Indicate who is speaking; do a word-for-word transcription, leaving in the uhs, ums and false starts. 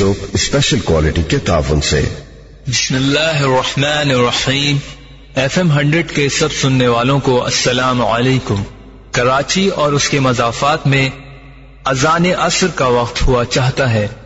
Speaker 1: Telescope special quality के ताउन से।
Speaker 2: बिस्मिल्लाहिर्रहमानिर्रहीम। एफ एम हंड्रेड के सब सुनने वालों को अस्सलाम वालेकुम। कराची और उसके मज़ाफ़ात में अज़ान असर का वक्त हुआ चाहता है।